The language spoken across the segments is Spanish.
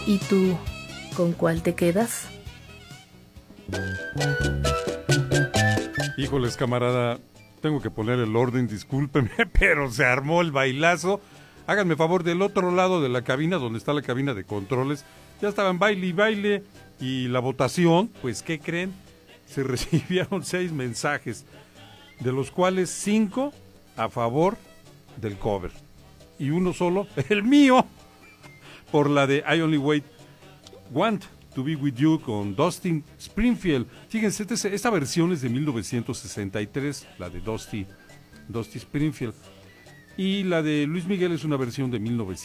¿Y tú, con cuál te quedas? Híjoles, camarada, tengo que poner el orden, discúlpeme, pero se armó el bailazo. Háganme favor, del otro lado de la cabina, donde está la cabina de controles, ya estaban baile y baile, y la votación, pues, ¿qué creen? Se recibieron 6 mensajes, de los cuales 5 a favor del cover, y uno solo, el mío, por la de I Only Want to Be With You con Dusty Springfield. Fíjense, esta versión es de 1963, la de Dusty Springfield. Y la de Luis Miguel es una versión de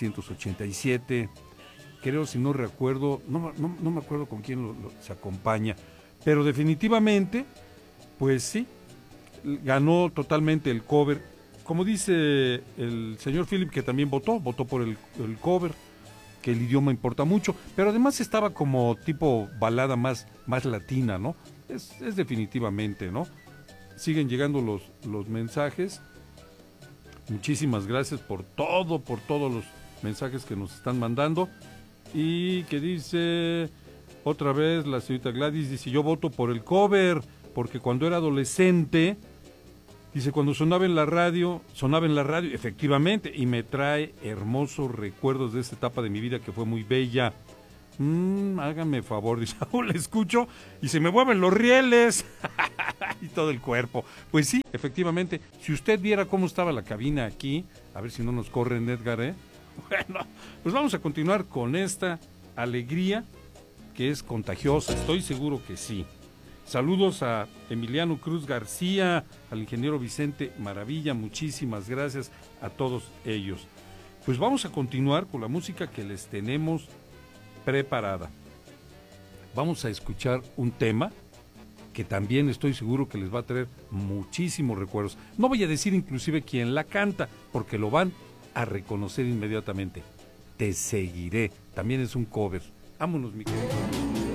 1987. Creo, si no recuerdo, no me acuerdo con quién se acompaña. Pero definitivamente, pues sí, ganó totalmente el cover. Como dice el señor Philip, que también votó por el cover, que el idioma importa mucho, pero además estaba como tipo balada más latina, ¿no? Es definitivamente, ¿no? Siguen llegando los mensajes. Muchísimas gracias por todos los mensajes que nos están mandando. Y que dice, otra vez la señorita Gladys, dice, yo voto por el cover, porque cuando era adolescente, dice, cuando sonaba en la radio, efectivamente, y me trae hermosos recuerdos de esta etapa de mi vida que fue muy bella. Háganme favor, dice, aún la escucho y se me mueven los rieles y todo el cuerpo. Pues sí, efectivamente, si usted viera cómo estaba la cabina aquí, a ver si no nos corren, Edgar, ¿eh? Bueno, pues vamos a continuar con esta alegría que es contagiosa, estoy seguro que sí. Saludos a Emiliano Cruz García, al ingeniero Vicente Maravilla, muchísimas gracias a todos ellos. Pues vamos a continuar con la música que les tenemos preparada. Vamos a escuchar un tema que también estoy seguro que les va a traer muchísimos recuerdos. No voy a decir inclusive quién la canta, porque lo van a reconocer inmediatamente. Te seguiré, también es un cover. Vámonos, mi querido.